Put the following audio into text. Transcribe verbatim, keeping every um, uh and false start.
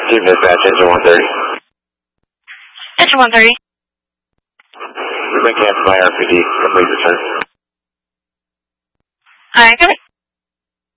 Team Dispatch, Engine one thirty. Engine one thirty. We've been canceled by R P D. Complete return. Alright, got it.